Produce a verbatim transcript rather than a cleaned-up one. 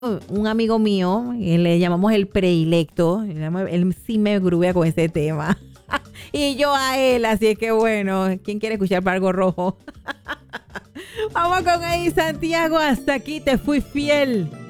un amigo mío, y le llamamos el predilecto, él sí me grubea con ese tema. Y yo a él, así es que bueno, ¿quién quiere escuchar Pargo Rojo? Vamos con ahí, Santiago, hasta aquí te fui fiel.